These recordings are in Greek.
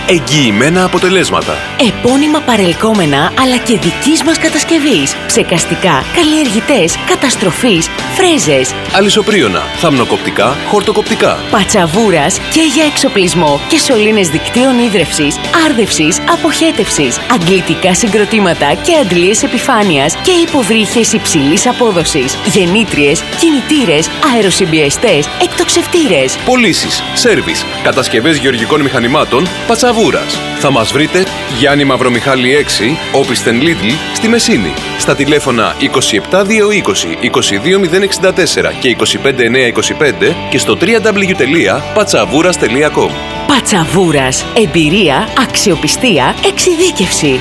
Εγγυημένα αποτελέσματα. Επώνυμα παρελκόμενα αλλά και δικής μας κατασκευής. Ψεκαστικά, καλλιεργητές, καταστροφής, φρέζες. Αλυσοπρίωνα, θαμνοκοπτικά, χορτοκοπτικά. Πατσαβούρας και για εξοπλισμό και σωλήνες δικτύων ίδρευσης, άρδευσης, αποχέτευσης. Αγγλιτικά συγκροτήματα και αντλίες επιφάνειας και υποβρύχες υψηλής απόδοσης. Γεννήτριες, κινητήρες, αεροσυμπιεστές, εκτοξευτήρες. Πωλήσεις, σέρβις, κατασκευές γεωργικών μηχανημάτων, Πατσαβούρας. Θα μας βρείτε Γιάννη Μαυρομιχάλη 6, Όπισθεν Λίτλ, στη Μεσίνη. Στα τηλέφωνα 27220 22064 και 25925 και στο www.patsavouras.com. Πατσαβούρας. Εμπειρία, αξιοπιστία, εξειδίκευση.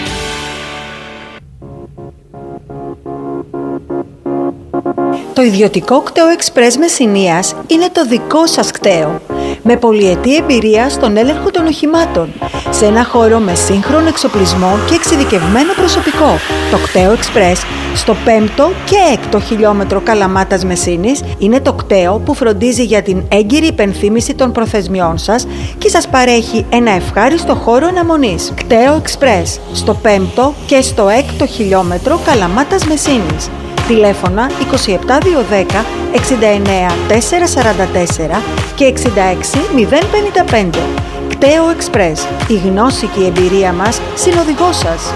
Το ιδιωτικό κτέο Express Μεσσηνίας είναι το δικό σας κτέο. Με πολυετή εμπειρία στον έλεγχο των οχημάτων, σε ένα χώρο με σύγχρονο εξοπλισμό και εξειδικευμένο προσωπικό. Το κτέο Express στο 5ο και 6ο χιλιόμετρο Καλαμάτας Μεσσήνης είναι το κτέο που φροντίζει για την έγκυρη υπενθύμηση των προθεσμιών σας και σας παρέχει ένα ευχάριστο χώρο αναμονής. Κτέο Express στο 5ο και στο 6ο χιλιόμετρο Καλαμάτας Μεσσήνης. Τηλέφωνα 27210 69 444 και 66 055. Κτέο Express. Η γνώση και η εμπειρία μας συνοδηγός σας.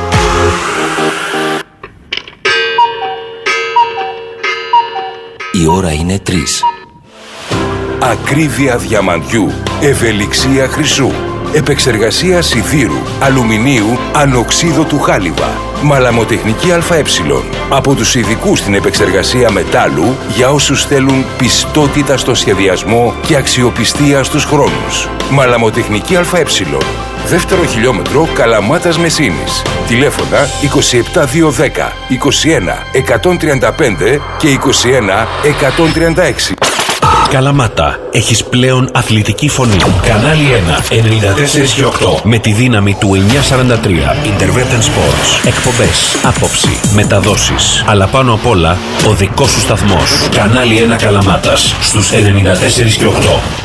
Η ώρα είναι 3. Ακρίβεια διαμαντιού, ευελιξία χρυσού, επεξεργασία σιδήρου, αλουμινίου, ανοξίδωτου χάλιβα. Μαλαμοτεχνική ΑΕ. Από τους ειδικούς στην επεξεργασία μετάλλου για όσους θέλουν πιστότητα στο σχεδιασμό και αξιοπιστία στους χρόνους. Μαλαμοτεχνική ΑΕ. Δεύτερο χιλιόμετρο Καλαμάτας Μεσσήνης. Τηλέφωνα 27210 21 135 και 21 136. Καλαμάτα, έχεις πλέον αθλητική φωνή. Κανάλι 1, 94 και 8. Με τη δύναμη του 943. Intervention Sports. Εκπομπές, άποψη, μεταδόσεις. Αλλά πάνω απ' όλα, ο δικός σου σταθμός. Κανάλι 1 Καλαμάτας, στους 94 και 8.